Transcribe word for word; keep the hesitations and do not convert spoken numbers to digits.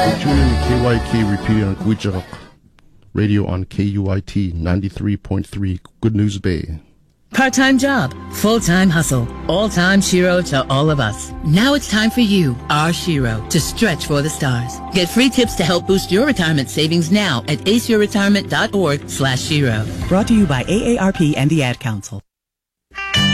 Tune in to K Y K repeated on Gujarat Radio on K U I T ninety-three point three Good News Bay. Part-time job, full-time hustle, all-time Shiro to all of us. Now it's time for you, our Shiro, to stretch for the stars. Get free tips to help boost your retirement savings now at ace your retirement dot org slash Shiro. Brought to you by A A R P and the Ad Council.